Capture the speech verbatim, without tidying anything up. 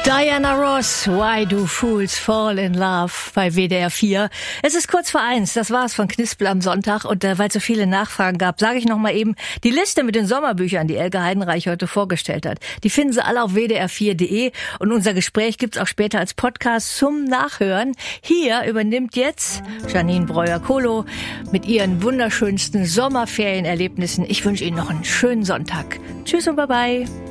Diana Ross, Why Do Fools Fall in Love bei W D R vier. Es ist kurz vor eins, das war's von Knispel am Sonntag. Und äh, weil es so viele Nachfragen gab, sage ich noch mal eben die Liste mit den Sommerbüchern, die Elke Heidenreich heute vorgestellt hat. Die finden Sie alle auf w d r vier punkt d e und unser Gespräch gibt's auch später als Podcast zum Nachhören. Hier übernimmt jetzt Janine Breuer-Kolo mit ihren wunderschönsten Sommerferienerlebnissen. Ich wünsche Ihnen noch einen schönen Sonntag. Tschüss und bye bye.